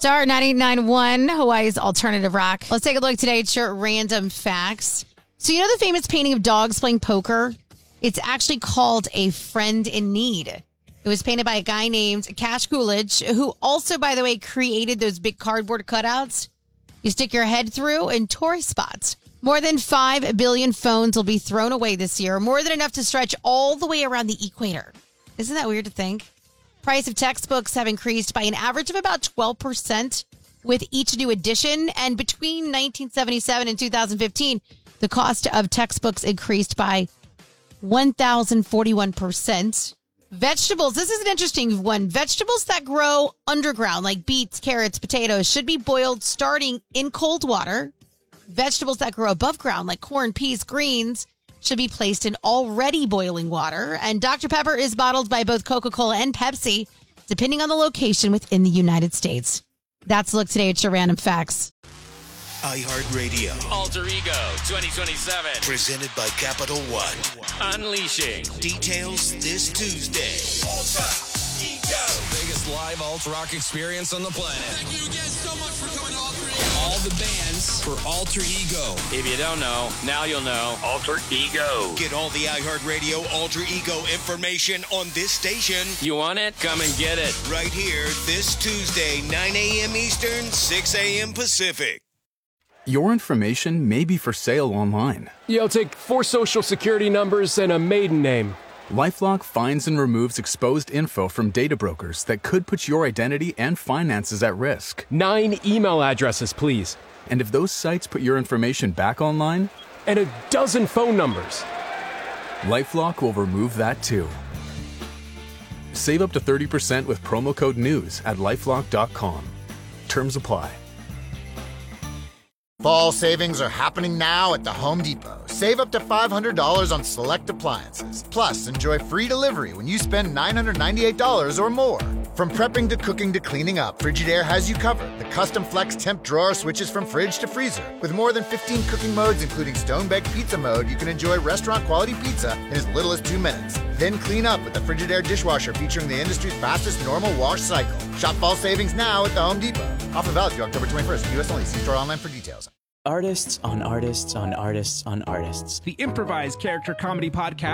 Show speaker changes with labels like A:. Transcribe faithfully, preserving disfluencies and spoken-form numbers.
A: Star ninety-nine point one, Hawaii's alternative rock. Let's take a look today at your random facts. So you know the famous painting of dogs playing poker? It's actually called A Friend in Need. It was painted by a guy named Cash Coolidge, who also, by the way, created those big cardboard cutouts you stick your head through in tourist spots. More than five billion phones will be thrown away this year, more than enough to stretch all the way around the equator. Isn't that weird to think? Price of textbooks have increased by an average of about twelve percent with each new edition. And between nineteen seventy-seven and two thousand fifteen, the cost of textbooks increased by one thousand forty-one percent. Vegetables. This is an interesting one. Vegetables that grow underground, like beets, carrots, potatoes, should be boiled starting in cold water. Vegetables that grow above ground, like corn, peas, greens, should be placed in already boiling water. And Doctor Pepper is bottled by both Coca-Cola and Pepsi, depending on the location within the United States. That's a look today at your random facts.
B: iHeartRadio.
C: Alter Ego twenty twenty-seven.
B: Presented by Capital One.
C: Unleashing.
B: Details this Tuesday.
D: Ultra Ego. Biggest live alt rock experience on the planet.
E: Thank you again so much for coming to Alter Ego.
D: All the bands for Alter Ego.
C: If you don't know, now you'll know. Alter Ego.
B: Get all the iHeartRadio Alter Ego information on this station.
C: You want it? Come and get it.
B: Right here this Tuesday, nine a.m. Eastern, six a.m. Pacific.
F: Your information may be for sale online.
G: Yo, take four social security numbers and a maiden name.
F: LifeLock finds and removes exposed info from data brokers that could put your identity and finances at risk.
G: Nine email addresses, please.
F: And if those sites put your information back online,
G: and a dozen phone numbers,
F: LifeLock will remove that too. Save up to thirty percent with promo code NEWS at lifelock dot com. Terms apply.
H: Fall savings are happening now at the Home Depot. Save up to five hundred dollars on select appliances. Plus, enjoy free delivery when you spend nine hundred ninety-eight dollars or more. From prepping to cooking to cleaning up, Frigidaire has you covered. The custom flex temp drawer switches from fridge to freezer. With more than fifteen cooking modes, including stone-baked pizza mode, you can enjoy restaurant-quality pizza in as little as two minutes. Then clean up with the Frigidaire dishwasher featuring the industry's fastest normal wash cycle. Shop fall savings now at the Home Depot. Offer valid through October twenty-first. U S only. See store online for details.
I: Artists on artists on artists on artists.
J: The improvised character comedy podcast